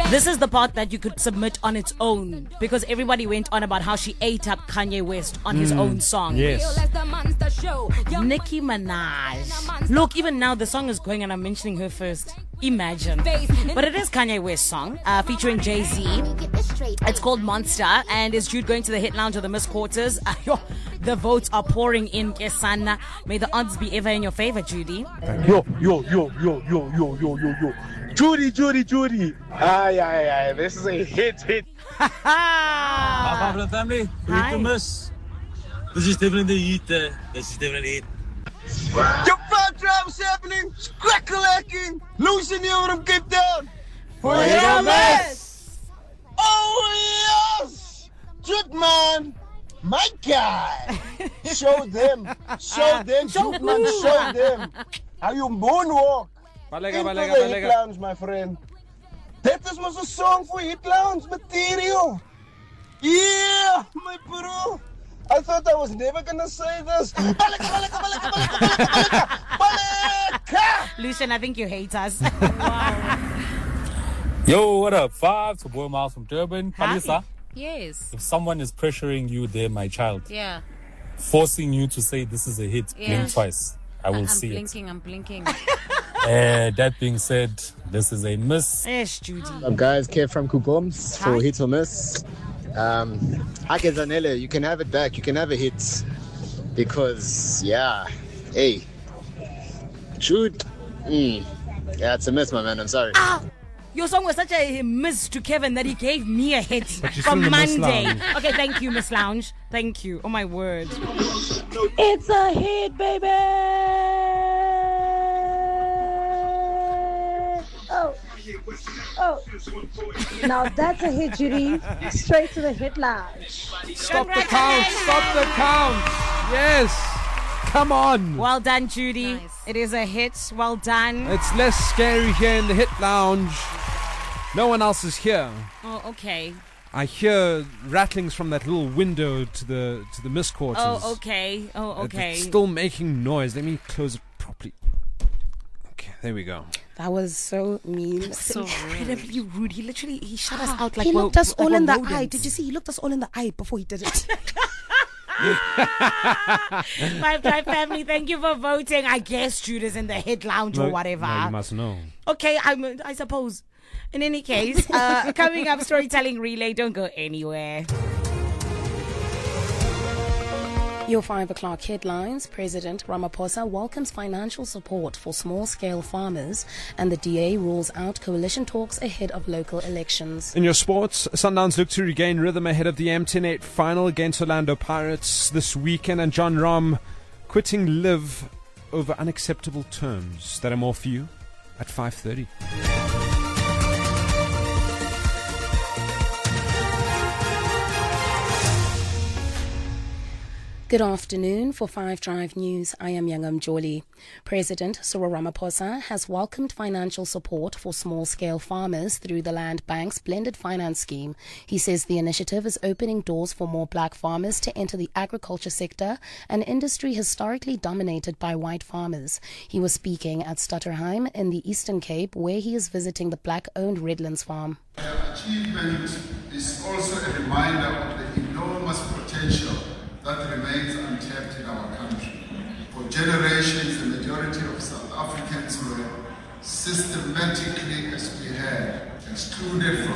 This is the part that you could submit on its own because everybody went on about how she ate up Kanye West on his own song. Yes. Nicki Minaj. Look, even now the song is going and I'm mentioning her first. Imagine. But it is Kanye West's song featuring Jay-Z. It's called Monster and is Jude going to the hit lounge of the Miss Quarters. The votes are pouring in, Kesana. May the odds be ever in your favor, Judy. Yo. Judy. Aye. This is a hit. Hi, family. Hi. Miss. This is definitely heat. Your front drive is happening. Scrackalaking. Losing you from Cape Town. For your mess. Oh, yes. Jude, man. My guy. Show them. Jude, man. Show them. How you moonwalk. Into the Hit Lounge, my friend. That was a song for Hit Lounge material. Yeah, my bro. I thought I was never gonna say this. Balaka. Lucian, I think you hate us. Yo, what up? 5 to Boy Miles from Durban. Hi. Kalisa, Yes. if someone is pressuring you there, my child, Yeah. forcing you to say this is a hit, blink twice. I will see I'm blinking. it. That being said, this is a miss. Yes, Judy. What's up, guys? Kev from Kuboms for Hi. Hit or Miss. Ake Zanele, you can have it back. You can have a hit. Because, hey, Jude, yeah, it's a miss, my man. I'm sorry. Your song was such a miss to Kevin that he gave me a hit you're still from in the Miss Monday. Lounge. Okay, thank you, Miss Lounge. Thank you. Oh, my word. It's a hit, baby! Oh. Now that's a hit, Judy. Straight to the hit lounge. Stop the count. Yes. Come on. Well done, Judy. Nice. It is a hit. Well done. It's less scary here in the Hit Lounge. No one else is here. Oh, okay. I hear rattlings from that little window to the Miss Quarters. Oh, okay. It's still making noise. Let me close it properly. Okay, there we go. That was so mean. So incredibly rude. He literally shut us out like He looked us all in the rodents. eye. Did you see? He looked us all in the eye before he did it. Five Drive family, thank you for voting. I guess Jude is in the hit lounge or whatever. No, you must know. Okay, I suppose. In any case, coming up, storytelling relay. Don't go anywhere. Your 5 o'clock headlines. President Ramaphosa welcomes financial support for small-scale farmers, and the DA rules out coalition talks ahead of local elections. In your sports, Sundowns look to regain rhythm ahead of the M10-8 final against Orlando Pirates this weekend, and John Rahm quitting Live over unacceptable terms. That and more for you at 5:30. Good afternoon. For 5 Drive News, I am Yangam Joli. President Cyril Ramaphosa has welcomed financial support for small-scale farmers through the Land Bank's Blended Finance Scheme. He says the initiative is opening doors for more black farmers to enter the agriculture sector, an industry historically dominated by white farmers. He was speaking at Stutterheim in the Eastern Cape, where he is visiting the black-owned Redlands farm. Their achievement is also a reminder of the enormous potential that remains untapped in our country. For generations, the majority of South Africans were systematically, as we had, excluded from